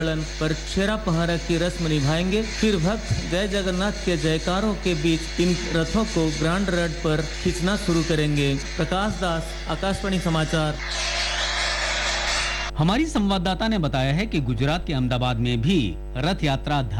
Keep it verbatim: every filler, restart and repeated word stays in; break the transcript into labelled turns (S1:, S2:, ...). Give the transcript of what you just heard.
S1: पर छेरा पहरा की रस्म निभाएंगे। फिर भक्त जय जगन्नाथ के जयकारों के बीच इन रथों को ग्रांड रोड पर खींचना शुरू करेंगे। प्रकाश दास, आकाशवाणी समाचार।
S2: हमारी संवाददाता ने बताया है कि गुजरात के अहमदाबाद में भी रथ यात्रा